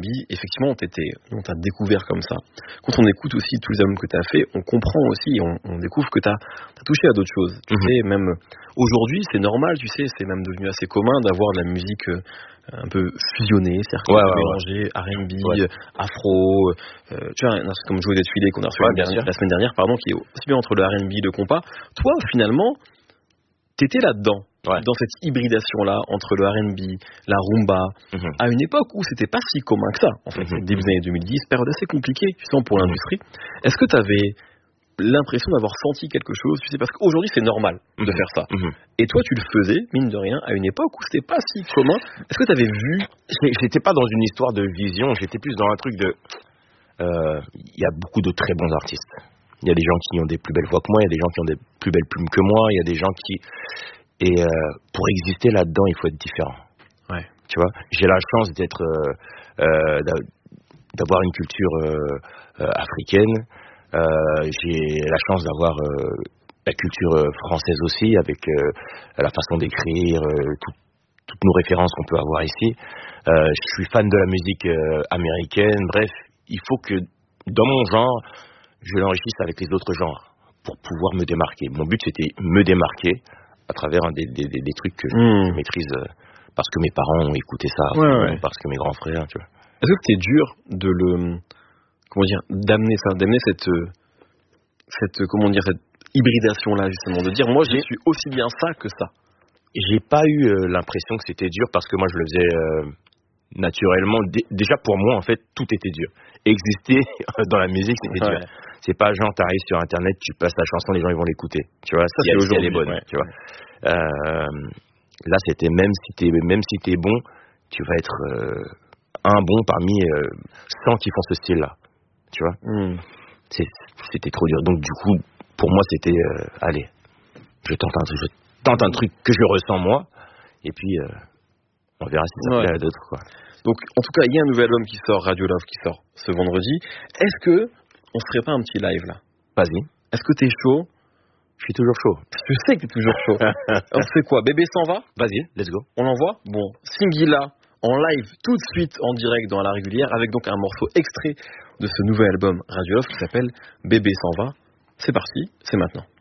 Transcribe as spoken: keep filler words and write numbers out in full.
effectivement, t'étais, on t'a découvert comme ça. Quand on écoute aussi tous les albums que t'as fait, on comprend aussi, on, on découvre que t'as, t'as touché à d'autres choses. Tu Mhm. sais, même aujourd'hui, c'est normal, tu sais, c'est même devenu assez commun d'avoir de la musique euh, un peu fusionnée, c'est-à-dire Ouais, de ouais, mélanger R and B, Ouais. euh, afro, euh, tu vois, un artiste comme Joey Detfilé qu'on a reçu Ouais, la, bien dernière- sûr. la semaine dernière, pardon, qui est aussi bien entre le R and B et le compas. Toi, finalement, t'étais là-dedans, Ouais. dans cette hybridation-là entre le R and B, la rumba, Mhm. à une époque où c'était pas si commun que ça, en fait, Mhm. début des années deux mille dix, période assez compliquée, tu sais, pour Mhm. l'industrie. Est-ce que tu avais l'impression d'avoir senti quelque chose, tu sais, parce qu'aujourd'hui c'est normal de Mhm. faire ça. Mhm. Et toi, tu le faisais, mine de rien, à une époque où c'était pas si commun. Est-ce que tu avais vu J'ai- J'étais pas dans une histoire de vision, j'étais plus dans un truc de. euh, Il y a beaucoup de très bons artistes. Il y a des gens qui ont des plus belles voix que moi, il y a des gens qui ont des plus belles plumes que moi, il y a des gens qui. Et euh, pour exister là-dedans, il faut être différent. Ouais. Tu vois, j'ai la chance d'être, euh, euh, d'a- d'avoir une culture euh, euh, africaine. Euh, j'ai la chance d'avoir euh, la culture euh, française aussi, avec euh, la façon d'écrire, euh, tout- toutes nos références qu'on peut avoir ici. Euh, je suis fan de la musique euh, américaine. Bref, il faut que dans mon genre, je l'enrichisse avec les autres genres pour pouvoir me démarquer. Mon but, c'était me démarquer à travers un des, des, des, des trucs que je, Hmm. je maîtrise euh, parce que mes parents ont écouté ça, à Ouais, fond, ouais. parce que mes grands frères, tu vois. Est-ce que c'était dur de le, comment dire, d'amener ça, d'amener cette, euh, cette, euh, comment dire, cette hybridation là justement, de dire moi je J'ai- suis aussi bien ça que ça. J'ai pas eu euh, l'impression que c'était dur parce que moi je le faisais euh, naturellement. Dé- déjà pour moi en fait tout était dur. Exister dans la musique c'était dur. Ouais. C'est pas genre t'arrives sur internet, tu passes la chanson, les gens ils vont l'écouter. Tu vois, Ça si c'est elle, si elle aujourd'hui. est bonne. Ouais. Tu vois. Euh, là c'était même si t'es même si t'es bon, tu vas être euh, un bon parmi euh, cent qui font ce style là. Tu vois. Hmm. C'est- C'était trop dur. Donc du coup pour moi c'était euh, allez, je tente un truc, je tente un truc que je ressens moi. Et puis, euh, on verra si ça Ouais. plaît à d'autres, quoi. Donc, en tout cas, il y a un nouvel album qui sort, Radio Love, qui sort ce vendredi. Est-ce que on se ferait pas un petit live là? Vas-y. Est-ce que t'es chaud? Je suis toujours chaud. Je sais que t'es toujours chaud. On fait quoi? Bébé s'en va? Vas-y, let's go. On l'envoie? Bon, Singila en live tout de suite en direct dans la régulière avec donc un morceau extrait de ce nouvel album Radio Love qui s'appelle Bébé s'en va. C'est parti, c'est maintenant.